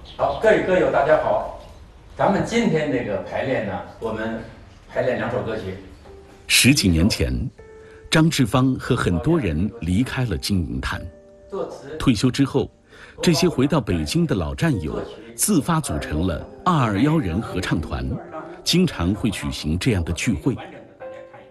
好，各位歌友大家好，咱们今天这个排练呢，我们排练2首歌曲。 10几年前，张志芳和很多人离开了金银潭。退休之后，这些回到北京的老战友自发组成了221人合唱团，经常会举行这样的聚会。